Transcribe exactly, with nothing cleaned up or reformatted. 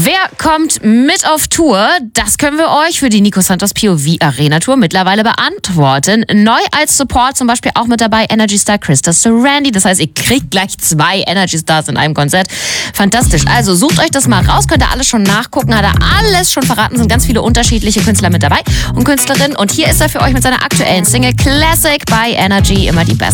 Wer kommt mit auf Tour? Das können wir euch für die Nico Santos P O V Arena Tour mittlerweile beantworten. Neu als Support zum Beispiel auch mit dabei Energy Star Krista Randy. Das heißt, ihr kriegt gleich zwei Energy Stars in einem Konzert. Fantastisch. Also sucht euch das mal raus. Könnt ihr alles schon nachgucken. Hat er alles schon verraten. Sind ganz viele unterschiedliche Künstler mit dabei und Künstlerinnen. Und hier ist er für euch mit seiner aktuellen Single Classic bei Energy. Immer die beste.